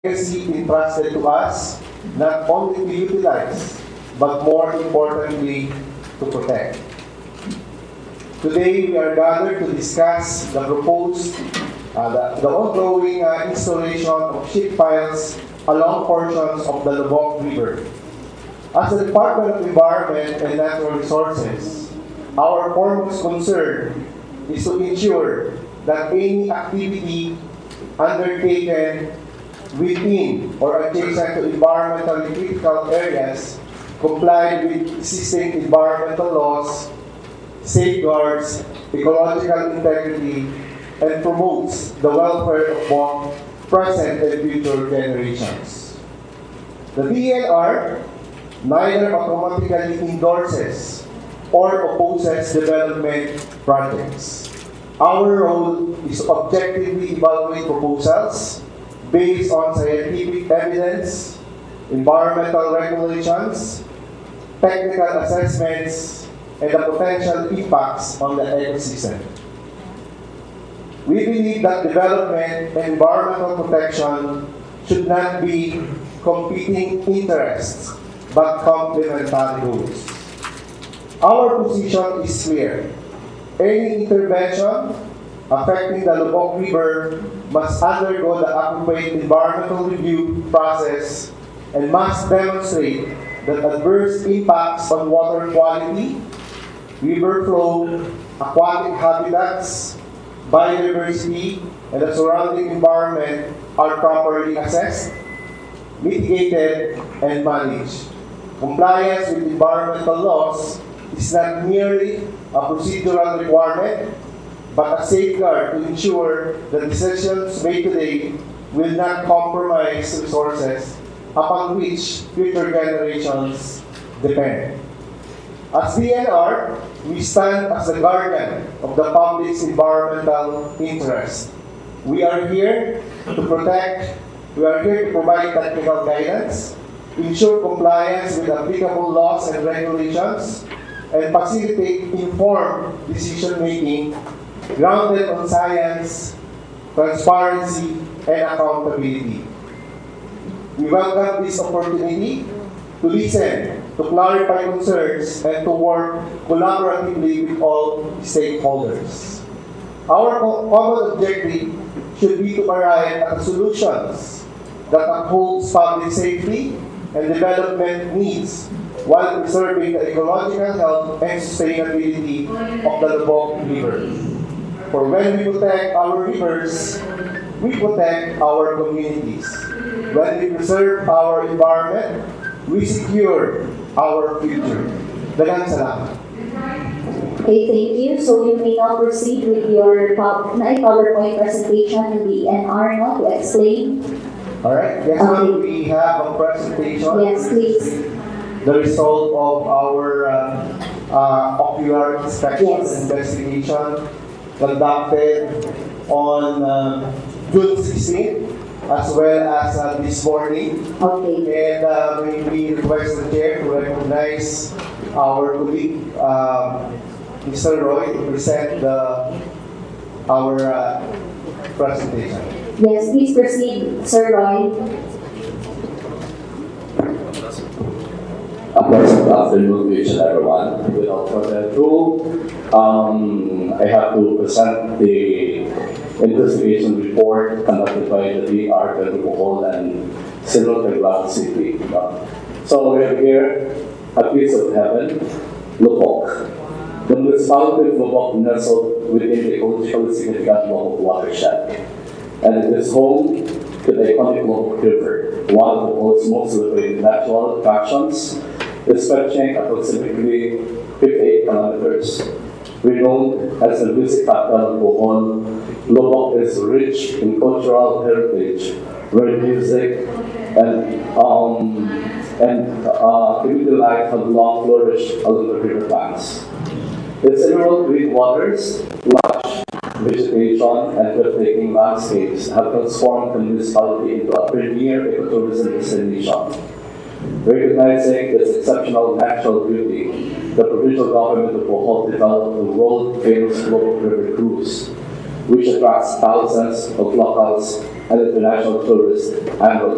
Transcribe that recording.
legacy entrusted to us not only to utilize, but more importantly, to protect. Today, we are gathered to discuss the proposed, the ongoing installation of ship piles along portions of the Lubok River. As the Department of Environment and Natural Resources, our foremost concern is to ensure that any activity undertaken within or adjacent to environmentally critical areas comply with existing environmental laws, safeguards ecological integrity, and promotes the welfare of both present and future generations. The DNR neither automatically endorses or opposes development projects. Our role is to objectively evaluate proposals based on scientific evidence, environmental regulations, technical assessments, and the potential impacts on the ecosystem. We believe that development and environmental protection should not be competing interests, but complementary goals. Our position is clear. Any intervention affecting the Lubok River must undergo the appropriate environmental review process and must demonstrate that adverse impacts on water quality, river flow, aquatic habitats, biodiversity, and the surrounding environment are properly assessed, mitigated, and managed. Compliance with environmental laws is not merely a procedural requirement, but a safeguard to ensure that decisions made today will not compromise resources upon which future generations depend. As DNR, we stand as the guardian of the public's environmental interest. We are here to protect, we are here to provide technical guidance, ensure compliance with applicable laws and regulations, and facilitate informed decision-making grounded on science, transparency, and accountability. We welcome this opportunity to listen, to clarify concerns, and to work collaboratively with all stakeholders. Our common objective should be to arrive at solutions that upholds public safety and development needs while preserving the ecological health and sustainability of the Lubok River. For when we protect our rivers, we protect our communities. When we preserve our environment, we secure our future. Daghang salamat. Okay, thank you. So you may now proceed with your PowerPoint presentation and the NR now to explain. All right. Next one, we have a presentation. Yes, please. The result of our ocular inspection and investigation conducted on June 16th, as well as this morning. Okay. And we request the chair to recognize our colleague, Mr. Roy, to present our presentation. Yes, please proceed, Sir Roy. A pleasant afternoon to each and everyone. Without further ado, I have to present the investigation report conducted by the DR Bohol and Silver Taglaw City. So we have here a piece of heaven, Lubok. The municipality of Lubok nestled within the ecologically significant Lubok watershed, and it is home to the iconic Lubok River, one of the world's most celebrated natural attractions, stretching approximately 58 kilometers. Renowned as the music capital of Bohol, Lubok is rich in cultural heritage, where music and community life have long flourished along the river banks. Its emerald green waters, lush vegetation, and breathtaking landscapes have transformed the municipality into a premier ecotourism destination. Recognizing its exceptional natural beauty, the provincial government of Bohol developed the world-famous Lubok River Cruise, which attracts thousands of locals and international tourists annually.